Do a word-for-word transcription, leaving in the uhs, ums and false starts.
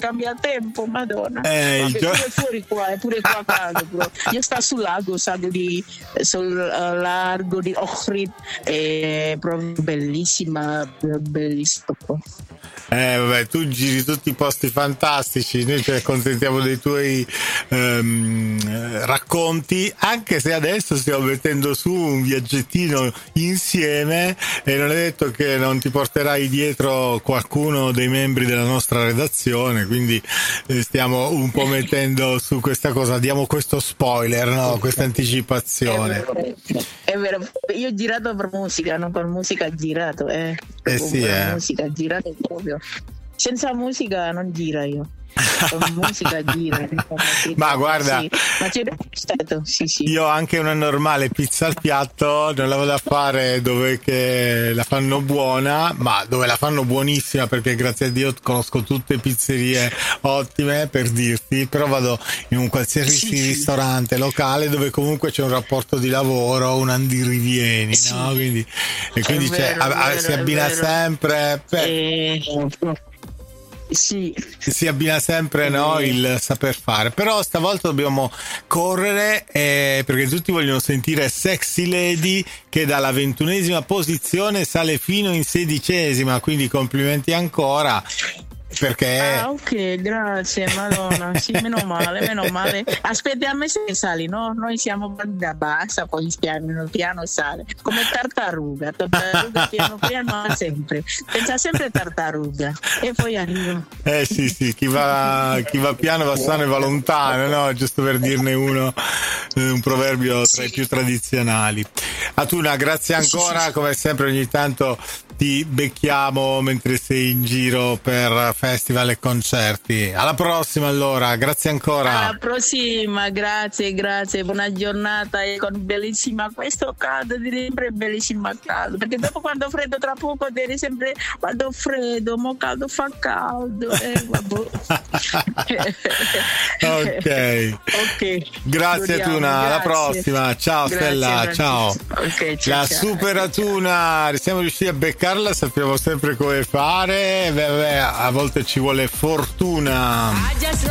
cambia tempo, madonna. Eh, Vabbè, gio- pure fuori qua, è pure qua caldo, bro. Io sto sul lago, sago di, sul uh, largo di Ohrid, è proprio bellissima, bellissimo. Eh vabbè, tu giri tutti i posti fantastici, noi ci accontentiamo dei tuoi ehm, racconti, anche se adesso stiamo mettendo su un viaggettino insieme e non è detto che non ti porterai dietro qualcuno dei membri della nostra redazione, quindi eh, stiamo un po' mettendo su questa cosa, diamo questo spoiler, no? Questa anticipazione. È vero, è vero, io ho girato per musica, non per musica ho girato, eh. Eh sì, per eh. musica ho girato proprio. Senza musica non gira io. Con musica gira. Ma guarda, sì. Ma c'è stato, sì, sì. io anche una normale pizza al piatto non la vado a fare dove che la fanno buona, ma dove la fanno buonissima, perché grazie a Dio conosco tutte pizzerie ottime, per dirti, però vado in un qualsiasi sì, ristorante sì. locale dove comunque c'è un rapporto di lavoro, un andirivieni, sì. no? Quindi, e quindi È c'è, vero, a, a, vero, si abbina sempre per... Eh, sì. si abbina sempre, no, il saper fare. Però stavolta dobbiamo correre eh, perché tutti vogliono sentire Sexy Lady, che dalla ventunesima posizione sale fino in sedicesima, quindi complimenti ancora. Perché ah, ok, grazie, madonna, sì, meno male, meno male. Aspettiamo se sali, no? Noi siamo da bassa, poi piano piano sale, come tartaruga, tartaruga piano piano sempre, pensa sempre tartaruga e poi arriva. eh sì sì, chi va chi va piano va sano e va lontano, no? Giusto per dirne uno, eh, un proverbio tra i più tradizionali. Atuna, grazie ancora, come sempre ogni tanto ti becchiamo mentre sei in giro per festival e concerti. Alla prossima allora, grazie ancora. Alla prossima, grazie, grazie, buona giornata e con bellissima questo caldo, direi sempre bellissima caldo, perché dopo quando freddo tra poco direi sempre quando freddo, mo caldo fa caldo. Eh, ok. Ok. Grazie Duriamo, Tuna, alla grazie. prossima. Ciao Grazie, Stella, Francesco. ciao. Okay, ciao. La ciao. super Tuna, siamo riusciti a beccarla, sappiamo sempre come fare. Beh, beh, a volte ci vuole fortuna.